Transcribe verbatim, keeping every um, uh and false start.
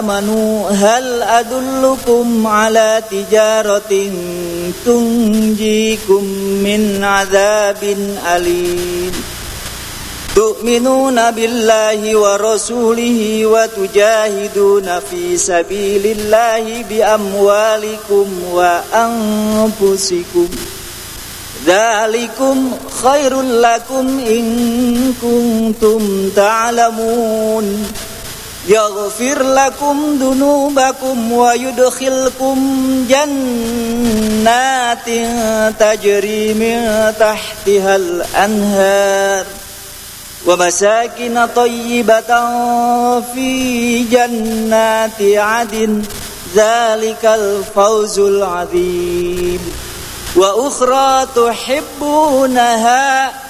آمنوا هل أدلكم على تجارة تنجيكم من عذاب أليم تؤمنون بالله ورسوله وتجاهدون في سبيل الله بأموالكم وأنفسكم ذلكم خير لكم إن كنتم تعلمون يغفر لكم ذنوبكم ويدخلكم جنات تجري من تحتها الأنهار ومساكن طيبة في جنات عدن ذلك الفوز العظيم وأخرى تحبونها